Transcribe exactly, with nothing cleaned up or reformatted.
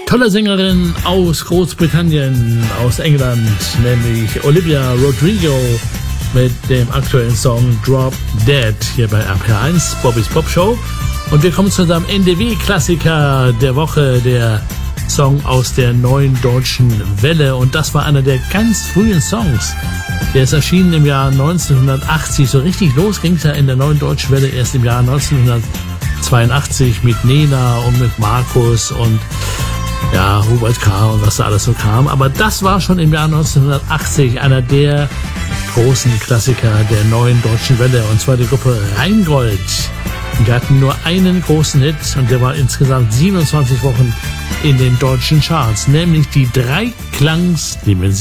tolle Sängerin aus Großbritannien, aus England, nämlich Olivia Rodrigo mit dem aktuellen Song Drop Dead hier bei R P R eins, Bobbys Pop Show. Und wir kommen zu unserem N D W-Klassiker der Woche, der Song aus der Neuen Deutschen Welle. Und das war einer der ganz frühen Songs. Der ist erschienen im Jahr neunzehnhundertachtzig. So richtig los ging es ja in der Neuen Deutschen Welle erst im Jahr neunzehnhundertzweiundachtzig mit Nena und mit Markus und ja, Hubert K. und was da alles so kam. Aber das war schon im Jahr neunzehnhundertachtzig einer der großen Klassiker der Neuen Deutschen Welle. Und zwar die Gruppe Rheingold. Die hatten nur einen großen Hit und der war insgesamt siebenundzwanzig Wochen in den deutschen Charts, nämlich die Dreiklangs-Dimension.